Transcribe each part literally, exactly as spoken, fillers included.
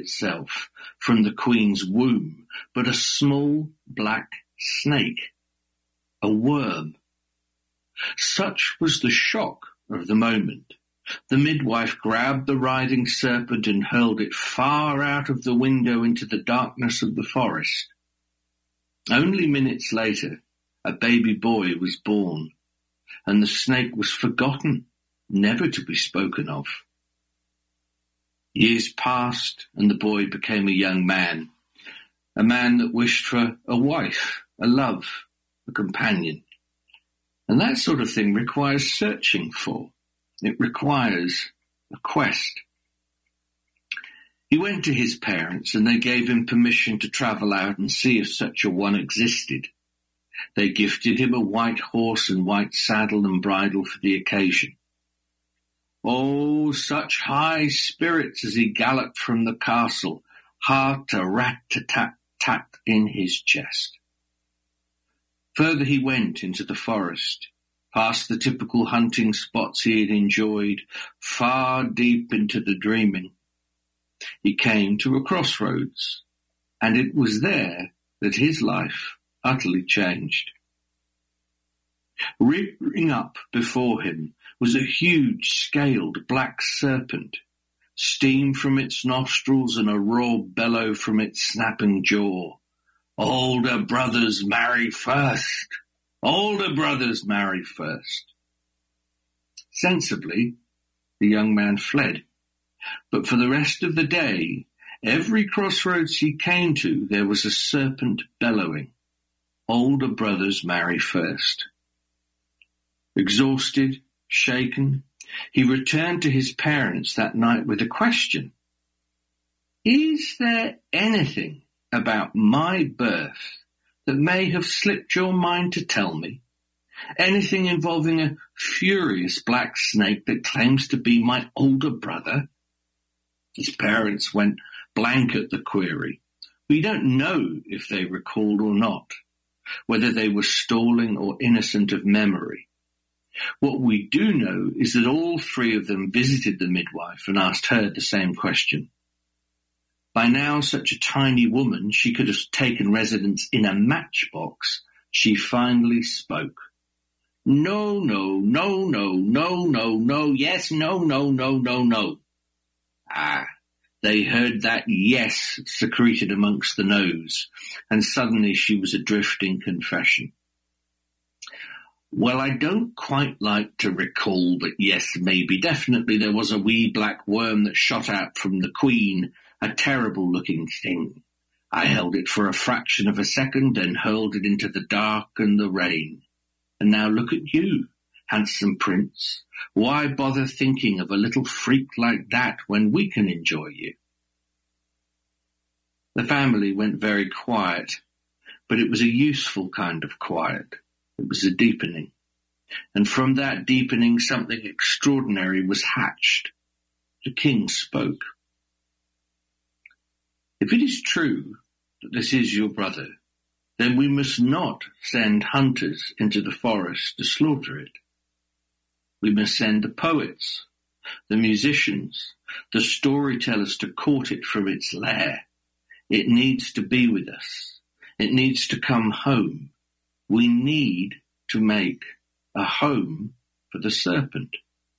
itself from the queen's womb, but a small black snake, a worm. Such was the shock of the moment. The midwife grabbed the writhing serpent and hurled it far out of the window into the darkness of the forest. Only minutes later, a baby boy was born, and the snake was forgotten, never to be spoken of. Years passed, and the boy became a young man, a man that wished for a wife, a love, a companion. And that sort of thing requires searching for. It requires a quest. He went to his parents, and they gave him permission to travel out and see if such a one existed. They gifted him a white horse and white saddle and bridle for the occasion. Oh, such high spirits as he galloped from the castle, heart a rat-tat-tat in his chest. Further he went into the forest, past the typical hunting spots he had enjoyed, far deep into the dreaming. He came to a crossroads, and it was there that his life utterly changed. Rearing up before him was a huge scaled black serpent, steam from its nostrils and a raw bellow from its snapping jaw. Older brothers marry first. Older brothers marry first. Sensibly, the young man fled. But for the rest of the day, every crossroads he came to, there was a serpent bellowing. Older brothers marry first. Exhausted, shaken, he returned to his parents that night with a question. Is there anything about my birth that may have slipped your mind to tell me? Anything involving a furious black snake that claims to be my older brother? His parents went blank at the query. We don't know if they recalled or not, whether they were stalling or innocent of memory. What we do know is that all three of them visited the midwife and asked her the same question. By now such a tiny woman, she could have taken residence in a matchbox. She finally spoke. No, no, no, no, no, no, no, yes, no, no, no, no, no. Ah, they heard that yes secreted amongst the no's, and suddenly she was adrift in confession. Well, I don't quite like to recall, but yes, maybe, definitely there was a wee black worm that shot out from the queen, a terrible-looking thing. I held it for a fraction of a second, then hurled it into the dark and the rain. And now look at you, handsome prince. Why bother thinking of a little freak like that when we can enjoy you? The family went very quiet, but it was a useful kind of quiet. It was a deepening. And from that deepening, something extraordinary was hatched. The king spoke. If it is true that this is your brother, then we must not send hunters into the forest to slaughter it. We must send the poets, the musicians, the storytellers to court it from its lair. It needs to be with us. It needs to come home. We need to make a home for the serpent.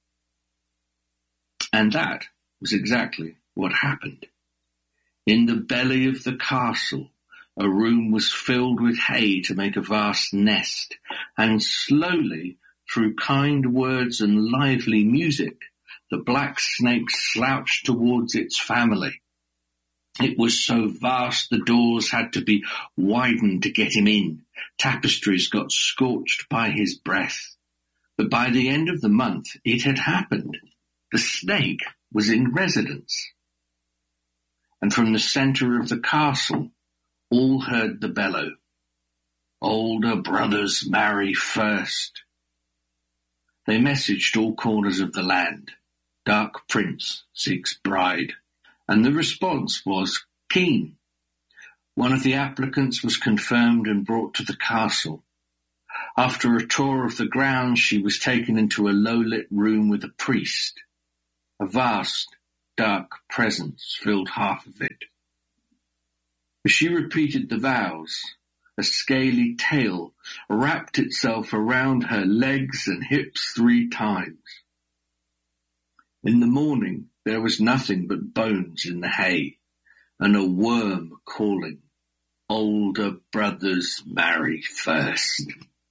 And that was exactly what happened. In the belly of the castle, a room was filled with hay to make a vast nest, and slowly, through kind words and lively music, the black snake slouched towards its family. It was so vast the doors had to be widened to get him in. Tapestries got scorched by his breath. But by the end of the month, it had happened. The snake was in residence. And from the centre of the castle, all heard the bellow. Older brothers marry first. They messaged all corners of the land. Dark prince seeks bride. And the response was keen. One of the applicants was confirmed and brought to the castle. After a tour of the grounds, she was taken into a low-lit room with a priest. A vast, dark presence filled half of it. As she repeated the vows, a scaly tail wrapped itself around her legs and hips three times. In the morning, there was nothing but bones in the hay, and a worm calling, "Older brothers marry first."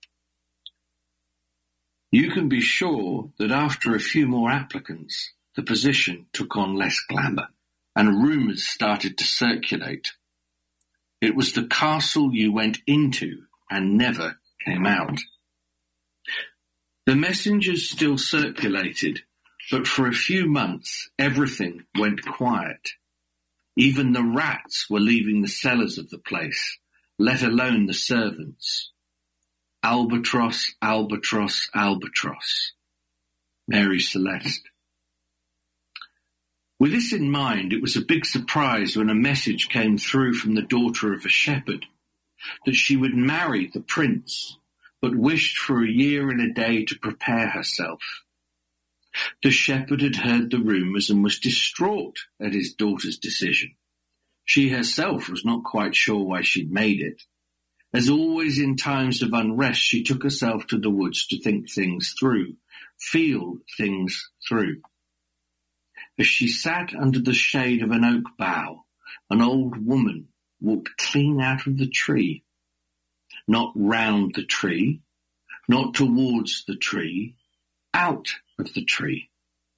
You can be sure that after a few more applicants, the position took on less glamour, and rumours started to circulate. It was the castle you went into and never came out. The messengers still circulated, but for a few months everything went quiet. Even the rats were leaving the cellars of the place, let alone the servants. Albatross, albatross, albatross. Mary Celeste. With this in mind, it was a big surprise when a message came through from the daughter of a shepherd that she would marry the prince, but wished for a year and a day to prepare herself. The shepherd had heard the rumours and was distraught at his daughter's decision. She herself was not quite sure why she'd made it. As always in times of unrest, she took herself to the woods to think things through, feel things through. As she sat under the shade of an oak bough, an old woman walked clean out of the tree. Not round the tree, not towards the tree, out of the tree.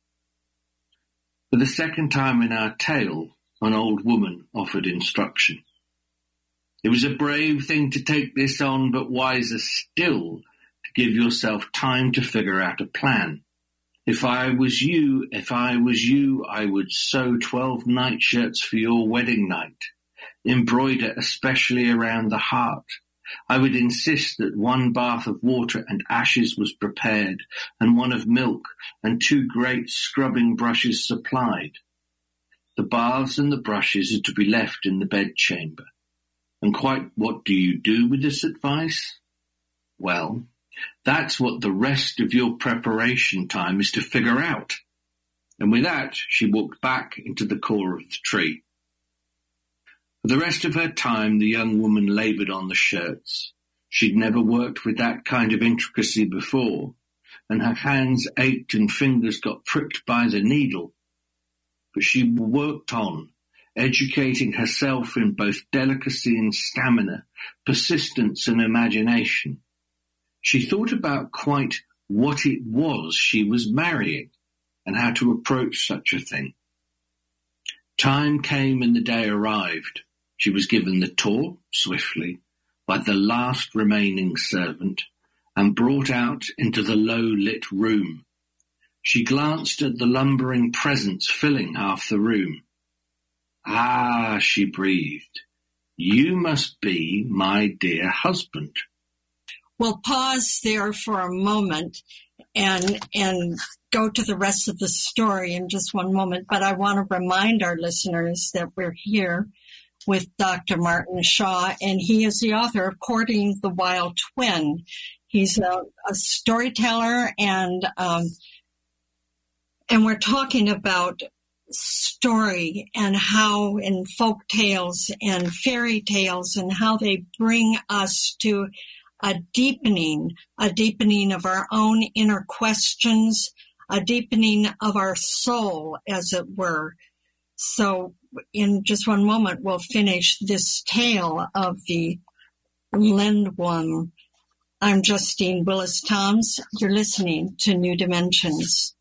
For the second time in our tale, an old woman offered instruction. It was a brave thing to take this on, but wiser still to give yourself time to figure out a plan. If I was you, if I was you, I would sew twelve nightshirts for your wedding night, embroider especially around the heart. I would insist that one bath of water and ashes was prepared, and one of milk, and two great scrubbing brushes supplied. The baths and the brushes are to be left in the bedchamber. And quite what do you do with this advice? Well, that's what the rest of your preparation time is to figure out. And with that, she walked back into the core of the tree. For the rest of her time, the young woman laboured on the shirts. She'd never worked with that kind of intricacy before, and her hands ached and fingers got pricked by the needle. But she worked on, educating herself in both delicacy and stamina, persistence and imagination. She thought about quite what it was she was marrying and how to approach such a thing. Time came and the day arrived. She was given the tour, swiftly, by the last remaining servant and brought out into the low-lit room. She glanced at the lumbering presence filling half the room. "Ah," she breathed, "you must be my dear husband." We'll pause there for a moment and and go to the rest of the story in just one moment, but I want to remind our listeners that we're here with Doctor Martin Shaw, and he is the author of Courting the Wild Twin. He's a, a storyteller, and um, and we're talking about story and how in folk tales and fairy tales and how they bring us to a deepening, a deepening of our own inner questions, a deepening of our soul, as it were. So in just one moment, we'll finish this tale of the Lindworm. I'm Justine Willis-Toms. You're listening to New Dimensions.